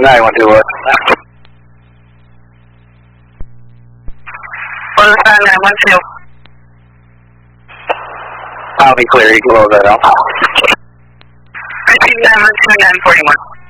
912 what? 912. I'll be clear, you can load that out. Receive 912, 941.